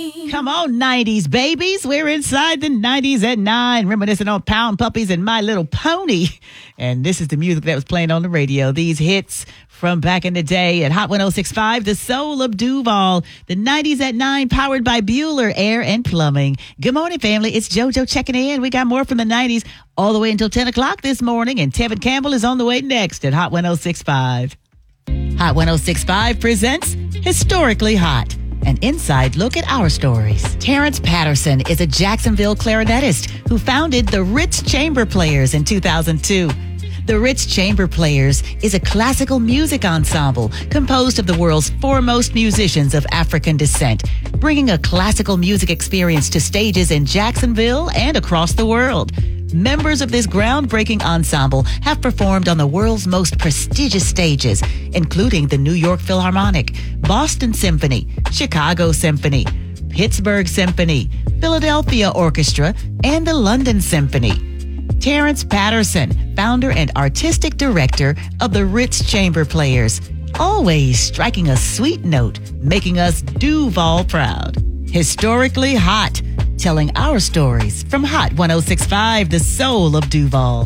Come on, 90s babies. We're inside the 90s at 9, reminiscing on Pound Puppies and My Little Pony. And this is the music that was playing on the radio. These hits from back in the day at Hot 106.5, The Soul of Duval. The 90s at 9, powered by Bueller Air and Plumbing. Good morning, family. It's JoJo checking in. We got more from the 90s all the way until 10 o'clock this morning. And Tevin Campbell is on the way next at Hot 106.5. Hot 106.5 presents Historically Hot, an inside look at our stories. Terrence Patterson is a Jacksonville clarinetist who founded the Ritz Chamber Players in 2002. The Ritz Chamber Players is a classical music ensemble composed of the world's foremost musicians of African descent, bringing a classical music experience to stages in Jacksonville and across the world. Members of this groundbreaking ensemble have performed on the world's most prestigious stages, including the New York Philharmonic, Boston Symphony, Chicago Symphony, Pittsburgh Symphony, Philadelphia Orchestra, and the London Symphony. Terrence Patterson, founder and artistic director of the Ritz Chamber Players, always striking a sweet note, making us Duval proud. Historically Hot, telling our stories from Hot 106.5, The Soul of Duval.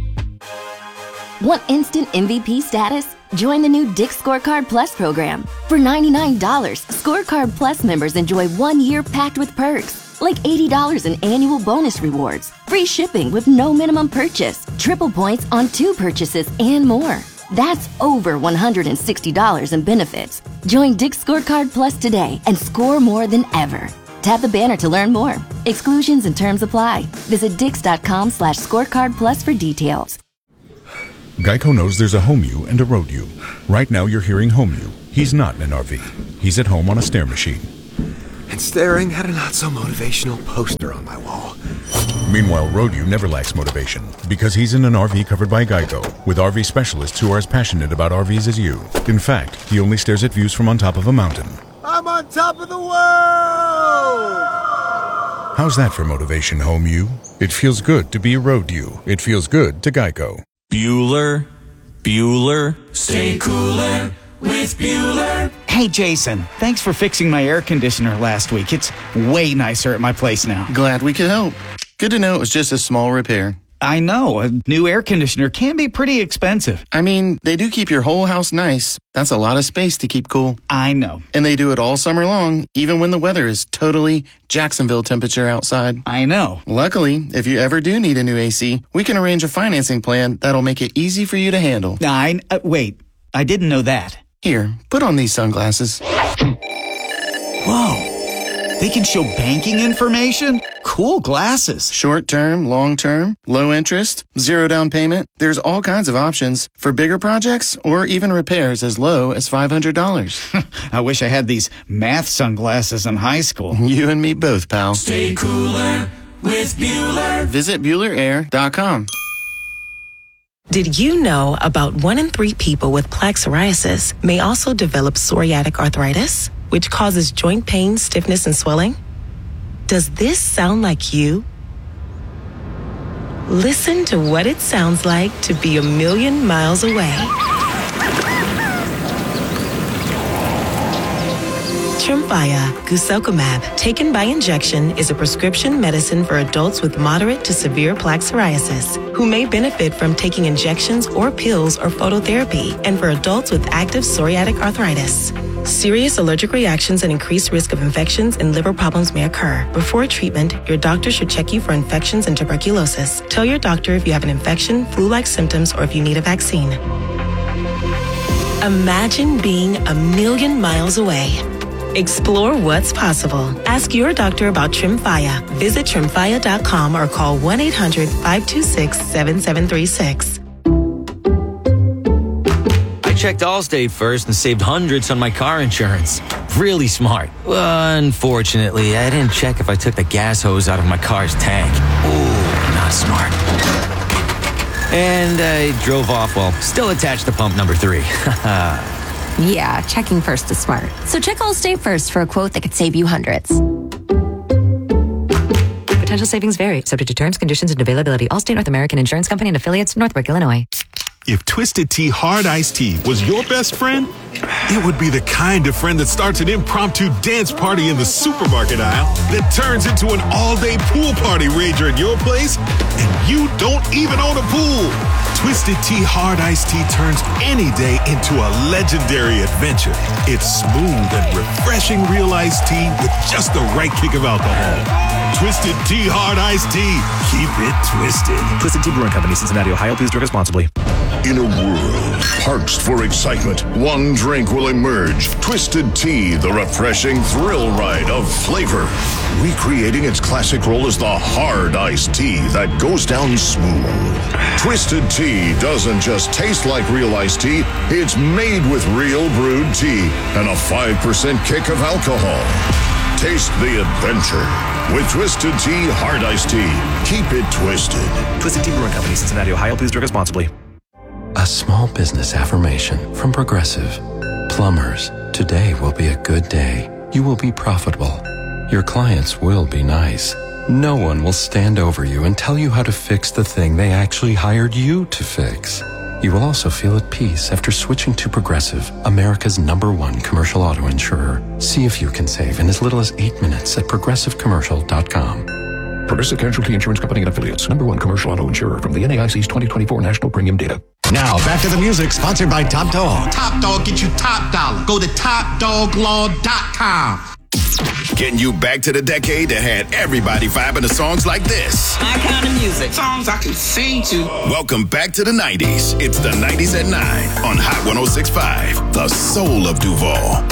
Want instant MVP status? Join the new Dick's Scorecard Plus program. For $99, Scorecard Plus members enjoy 1 year packed with perks, like $80 in annual bonus rewards, free shipping with no minimum purchase, triple points on 2 purchases, and more. That's over $160 in benefits. Join Dick's Scorecard Plus today and score more than ever. Tap the banner to learn more. Exclusions and terms apply. Visit dix.com/scorecard plus for details. Geico knows there's a home you and a road you. Right now you're hearing home you. He's not in an RV. He's at home on a stair machine. And staring at a not-so-motivational poster on my wall. Meanwhile, road you never lacks motivation because he's in an RV covered by Geico with RV specialists who are as passionate about RVs as you. In fact, he only stares at views from on top of a mountain. I'm on top of the world! How's that for motivation, home you? It feels good to be a road you. It feels good to Geico. Bueller, stay cooler with Bueller. Hey, Jason, thanks for fixing my air conditioner last week. It's way nicer at my place now. Glad we could help. Good to know it was just a small repair. I know, a new air conditioner can be pretty expensive. I mean, they do keep your whole house nice. That's a lot of space to keep cool. I know. And they do it all summer long, even when the weather is totally Jacksonville temperature outside. I know. Luckily, if you ever do need a new AC, we can arrange a financing plan that'll make it easy for you to handle. Wait, I didn't know that. Here, put on these sunglasses. Whoa, they can show banking information? Cool glasses. Short term, long term, low interest, 0 down payment. There's all kinds of options for bigger projects or even repairs as low as $500. I wish I had these math sunglasses in high school. You and me both, pal. Stay cooler with Bueller. Visit BuellerAir.com. Did you know about 1 in 3 people with plaque psoriasis may also develop psoriatic arthritis, which causes joint pain, stiffness, and swelling? Does this sound like you? Listen to what it sounds like to be a million miles away. Tremfya guselkumab, taken by injection, is a prescription medicine for adults with moderate to severe plaque psoriasis who may benefit from taking injections or pills or phototherapy, and for adults with active psoriatic arthritis. Serious allergic reactions and increased risk of infections and liver problems may occur. Before treatment, your doctor should check you for infections and tuberculosis. Tell your doctor if you have an infection, flu-like symptoms, or if you need a vaccine. Imagine being a million miles away. Explore what's possible. Ask your doctor about Tremfya. Visit Tremfya.com or call 1-800-526-7736. I checked Allstate first and saved hundreds on my car insurance. Really smart. Unfortunately, I didn't check if I took the gas hose out of my car's tank. Ooh, not smart. And I drove off while still attached to pump number 3. Yeah, checking first is smart. So check Allstate first for a quote that could save you hundreds. Potential savings vary, subject to terms, conditions, and availability. Allstate North American Insurance Company and affiliates, Northbrook, Illinois. If Twisted Tea Hard Iced Tea was your best friend, it would be the kind of friend that starts an impromptu dance party in the supermarket aisle that turns into an all-day pool party rager at your place, and you don't even own a pool. Twisted Tea Hard Iced Tea turns any day into a legendary adventure. It's smooth and refreshing real iced tea with just the right kick of alcohol. Twisted Tea Hard Iced Tea. Keep it twisted. Twisted Tea Brewing Company, Cincinnati, Ohio. Please drink responsibly. In a world parched for excitement, one drink will emerge. Twisted Tea, the refreshing thrill ride of flavor. Recreating its classic role as the hard iced tea that goes down smooth. Twisted Tea doesn't just taste like real iced tea, it's made with real brewed tea and a 5% kick of alcohol. Taste the adventure with Twisted Tea Hard Iced Tea. Keep it twisted. Twisted Tea Brewing Company, Cincinnati, Ohio. Please drink responsibly. A small business affirmation from Progressive. Plumbers, today will be a good day. You will be profitable. Your clients will be nice. No one will stand over you and tell you how to fix the thing they actually hired you to fix. You will also feel at peace after switching to Progressive, America's #1 commercial auto insurer. See if you can save in as little as 8 minutes at progressivecommercial.com. Progressive Casualty Insurance Company and Affiliates, #1 commercial auto insurer from the NAIC's 2024 National Premium Data. Now, back to the music, sponsored by Top Dog. Top Dog, get you top dollar. Go to TopDogLaw.com. Getting you back to the decade that had everybody vibing to songs like this. My kind of music. Songs I can sing to. Welcome back to the 90s. It's the 90s at 9 on Hot 106.5, the soul of Duval.